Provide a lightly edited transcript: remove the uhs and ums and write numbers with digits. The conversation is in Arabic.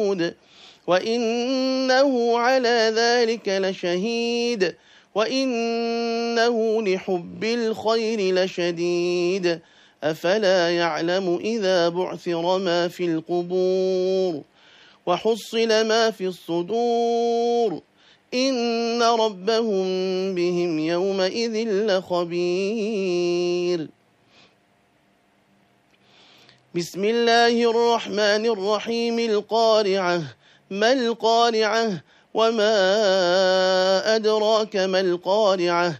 وإنه على ذلك لشهيد وإنه لحب الخير لشديد أفلا يعلم إذا بعثر ما في القبور وحصل ما في الصدور إن ربهم بهم يومئذ لخبير. بسم الله الرحمن الرحيم. القارعة ما القارعة وما أدراك ما القارعة